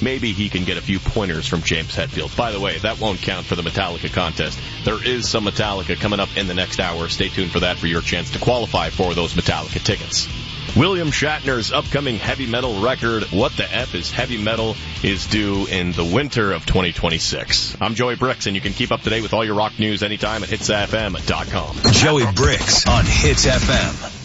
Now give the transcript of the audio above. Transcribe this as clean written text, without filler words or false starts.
maybe he can get a few pointers from James Hetfield. By the way, that won't count for the Metallica contest. There is some Metallica coming up in the next hour. Stay tuned for that for your chance to qualify for those Metallica tickets. William Shatner's upcoming heavy metal record, What the F is Heavy Metal, is due in the winter of 2026. I'm Joey Bricks, and you can keep up to date with all your rock news anytime at hitsfm.com. Joey Bricks on Hits FM.